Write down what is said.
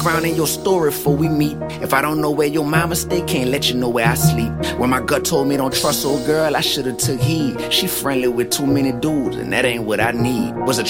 background in your story before we meet. If I don't know where your mama stay, can't let you know where I sleep. When my gut told me don't trust old girl, I should've took heed. She friendly with too many dudes, and that ain't what I need. Was a